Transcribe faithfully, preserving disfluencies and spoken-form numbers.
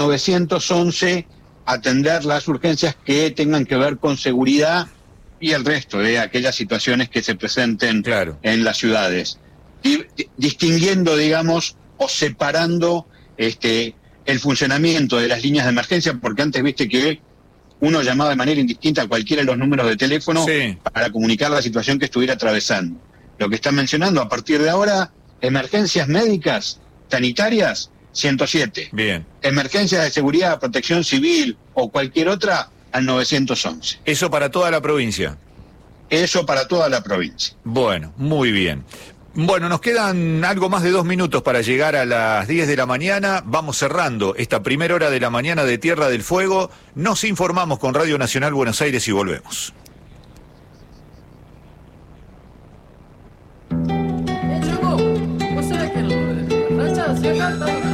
novecientos once atender las urgencias que tengan que ver con seguridad y el resto de aquellas situaciones que se presenten claro. en las ciudades. Y, distinguiendo, digamos, o separando este el funcionamiento de las líneas de emergencia, porque antes viste que uno llamaba de manera indistinta a cualquiera de los números de teléfono sí. para comunicar la situación que estuviera atravesando. Lo que está mencionando a partir de ahora, emergencias médicas, sanitarias, ciento siete. Bien. Emergencias de seguridad, protección civil o cualquier otra, al novecientos once. Eso para toda la provincia. Eso para toda la provincia. Bueno, muy bien. Bueno, nos quedan algo más de dos minutos para llegar a las diez de la mañana. Vamos cerrando esta primera hora de la mañana de Tierra del Fuego. Nos informamos con Radio Nacional Buenos Aires y volvemos. Eh, Choco, ¿vos sabés que el racha se acá está